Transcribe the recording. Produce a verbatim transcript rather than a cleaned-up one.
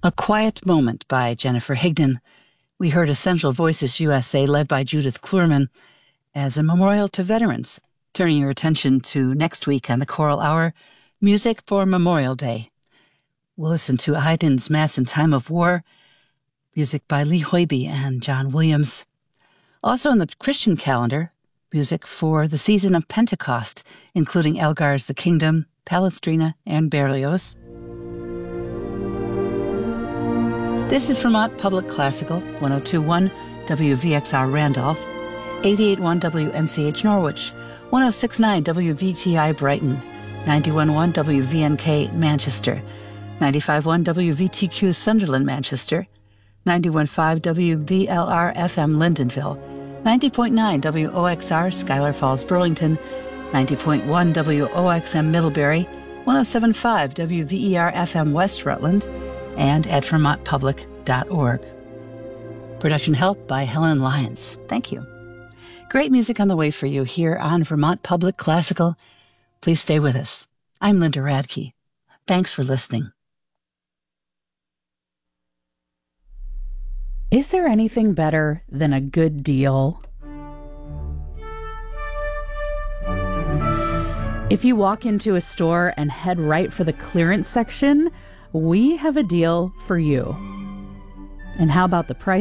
A Quiet Moment by Jennifer Higdon. We heard Essential Voices U S A led by Judith Klurman as a memorial to veterans, turning your attention to next week on the Choral Hour, Music for Memorial Day. We'll listen to Haydn's Mass in Time of War, music by Lee Hoiby and John Williams. Also on the Christian calendar, music for the season of Pentecost, including Elgar's The Kingdom, Palestrina, and Berlioz. This is Vermont Public Classical, one oh two point one W V X R Randolph, eighty-eight point one W N C H Norwich, one oh six point nine W V T I Brighton, ninety-one point one W V N K Manchester, ninety-five point one W V T Q Sunderland Manchester, ninety-one point five W V L R F M Lindenville, ninety point nine W O X R Schuyler Falls Burlington, ninety point one W O X M Middlebury, one oh seven point five W V E R F M West Rutland, and at vermont public dot org. Production help by Helen Lyons. Thank you. Great music on the way for you here on Vermont Public Classical. Please stay with us. I'm Linda Radke. Thanks for listening. Is there anything better than a good deal? If you walk into a store and head right for the clearance section, we have a deal for you. And how about the price?